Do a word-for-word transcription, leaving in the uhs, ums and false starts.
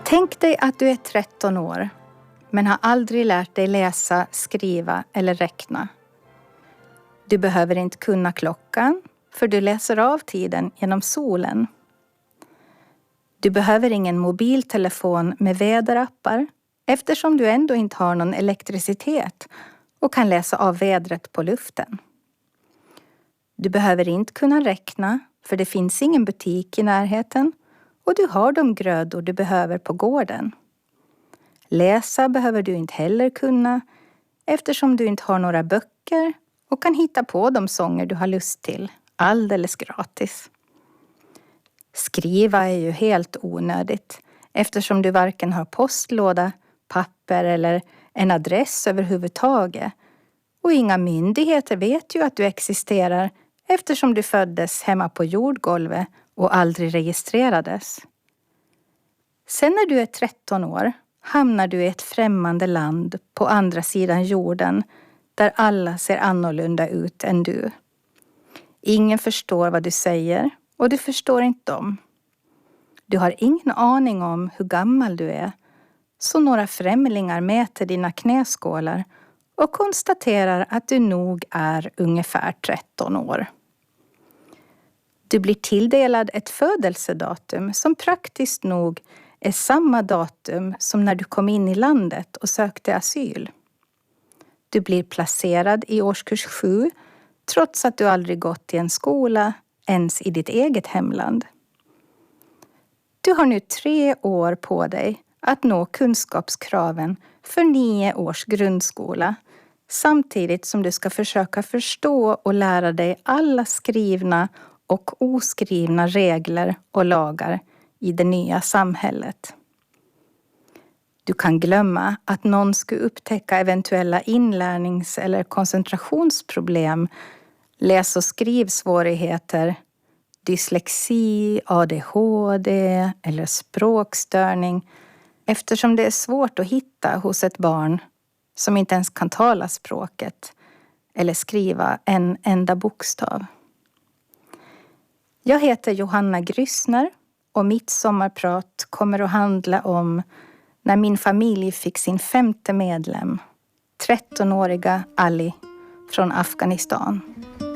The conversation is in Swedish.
Tänk dig att du är tretton år, men har aldrig lärt dig läsa, skriva eller räkna. Du behöver inte kunna klockan, för du läser av tiden genom solen. Du behöver ingen mobiltelefon med väderappar, eftersom du ändå inte har någon elektricitet och kan läsa av vädret på luften. Du behöver inte kunna räkna, för det finns ingen butik i närheten och du har de grödor du behöver på gården. Läsa behöver du inte heller kunna, eftersom du inte har några böcker och kan hitta på de sånger du har lust till, alldeles gratis. Skriva är ju helt onödigt, eftersom du varken har postlåda, papper eller en adress överhuvudtaget. Och inga myndigheter vet ju att du existerar, eftersom du föddes hemma på jordgolvet och aldrig registrerades. Sen när du är tretton år hamnar du i ett främmande land på andra sidan jorden där alla ser annorlunda ut än du. Ingen förstår vad du säger och du förstår inte dem. Du har ingen aning om hur gammal du är, så några främlingar mäter dina knäskålar och konstaterar att du nog är ungefär tretton år. Du blir tilldelad ett födelsedatum som praktiskt nog är samma datum som när du kom in i landet och sökte asyl. Du blir placerad i årskurs sju trots att du aldrig gått i en skola ens i ditt eget hemland. Du har nu tre år på dig att nå kunskapskraven för nio års grundskola, samtidigt som du ska försöka förstå och lära dig alla skrivna och oskrivna regler och lagar i det nya samhället. Du kan glömma att någon skulle upptäcka eventuella inlärnings- eller koncentrationsproblem, läs- och skrivsvårigheter, dyslexi, A D H D eller språkstörning, eftersom det är svårt att hitta hos ett barn som inte ens kan tala språket eller skriva en enda bokstav. Jag heter Johanna Grüssner och mitt sommarprat kommer att handla om när min familj fick sin femte medlem, trettonåriga Ali från Afghanistan.